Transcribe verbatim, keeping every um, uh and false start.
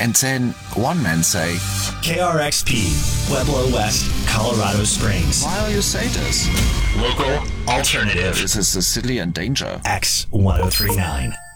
And then one man say, K R X P, Pueblo West, Colorado Springs. why are you say this? Local alternative. This is a city in danger. X ten thirty-nine.